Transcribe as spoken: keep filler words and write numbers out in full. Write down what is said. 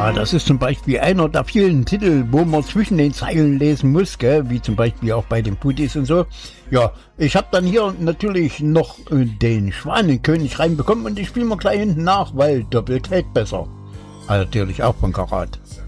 Ja, das ist zum Beispiel einer der vielen Titel, wo man zwischen den Zeilen lesen muss, gell? Wie zum Beispiel auch bei den Puttis und so. Ja, ich habe dann hier natürlich noch äh, den Schwanenkönig reinbekommen und ich spiele mal gleich hinten nach, weil doppelt hält besser. Also natürlich auch von Karat.